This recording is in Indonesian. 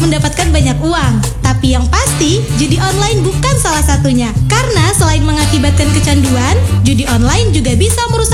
mendapatkan banyak uang. Tapi yang pasti, judi online bukan salah satunya. Karena selain mengakibatkan kecanduan, judi online juga bisa merusak